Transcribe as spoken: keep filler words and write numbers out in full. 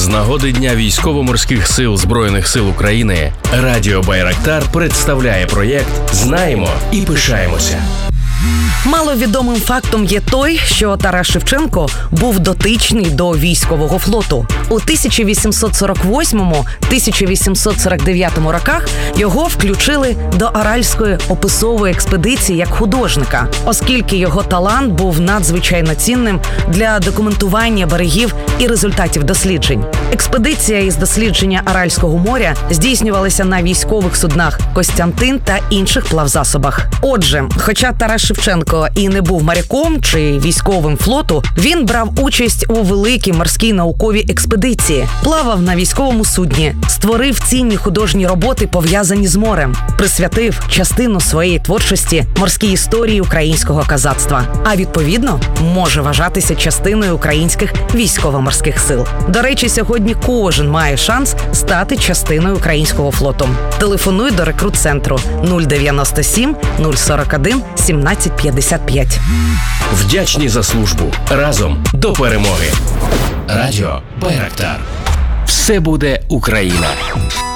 З нагоди Дня Військово-морських сил Збройних сил України Радіо Байрактар представляє проєкт «Знаємо і пишаємося». Маловідомим фактом є той, що Тарас Шевченко був дотичний до військового флоту. У тисяча вісімсот сорок восьмому - тисяча вісімсот сорок дев'ятому роках його включили до Аральської описової експедиції як художника, оскільки його талант був надзвичайно цінним для документування берегів і результатів досліджень. Експедиція із дослідження Аральського моря здійснювалася на військових суднах «Костянтин» та інших плавзасобах. Отже, хоча Тарас Шевченко і не був моряком чи військовим флоту, він брав участь у великій морській науковій експедиції, плавав на військовому судні, створив цінні художні роботи, пов'язані з морем, присвятив частину своєї творчості морській історії українського козацтва, а відповідно може вважатися частиною українських військово-морських сил. До речі, сьогодні кожен має шанс стати частиною українського флоту. Телефонуй до рекрут-центру нуль дев'яносто сім нуль сорок один сімнадцять п'ятдесят п'ять. Вдячні за службу. Разом до перемоги. Радіо Байрактар. Все буде Україна.